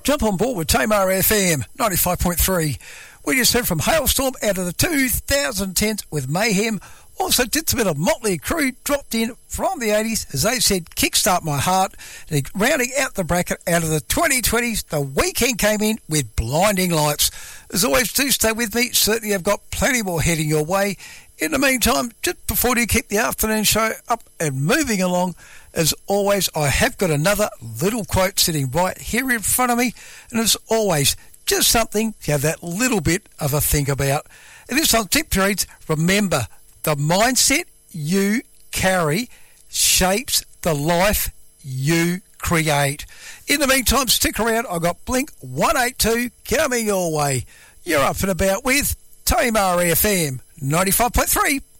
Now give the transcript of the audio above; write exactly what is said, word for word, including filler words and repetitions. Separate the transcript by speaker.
Speaker 1: Jump on board with Tamar F M ninety-five point three. We just heard from Hailstorm out of the two thousand tens with Mayhem. Also did some bit of Motley Crue, dropped in from the eighties, as they said, Kickstart My Heart. And rounding out the bracket out of the twenty twenties, The Weekend came in with Blinding Lights. As always, do stay with me. Certainly I've got plenty more heading your way. In the meantime, just before you keep the afternoon show up and moving along, as always, I have got another little quote sitting right here in front of me. And as always, just something to have that little bit of a think about. And this one tip reads, remember, the mindset you carry shapes the life you create. In the meantime, stick around. I've got Blink one eighty-two coming your way. You're up and about with Tamar F M ninety-five point three.